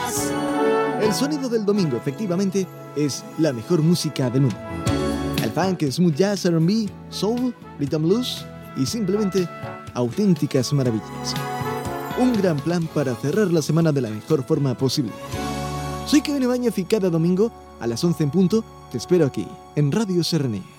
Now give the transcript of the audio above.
El sonido del domingo, efectivamente, es la mejor música del mundo. El funk, smooth jazz, R&B, soul, rhythm blues y simplemente auténticas maravillas. Un gran plan para cerrar la semana de la mejor forma posible. Soy Kevin Ibáñez y cada domingo a las 11 en punto te espero aquí en Radio Serranía.